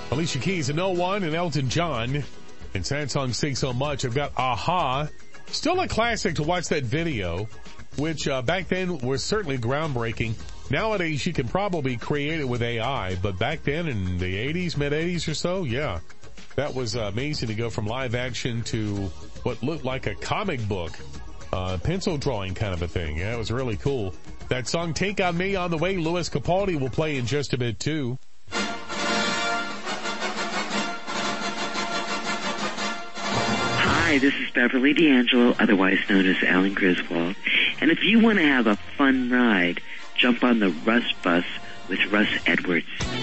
Alicia Keys and No One and Elton John. And sad song Sing So Much. I've got Aha. Still a classic to watch that video, which back then was certainly groundbreaking. Nowadays you can probably create it with AI, but back then in the 80s, mid-80s or so, yeah. That was amazing to go from live action to what looked like a comic book, pencil drawing kind of a thing. Yeah, it was really cool. That song Take On Me on the way. Louis Capaldi will play in just a bit too. Hi, this is Beverly D'Angelo, otherwise known as Alan Griswold. And if you want to have a fun ride, jump on the Russ Bus with Russ Edwards.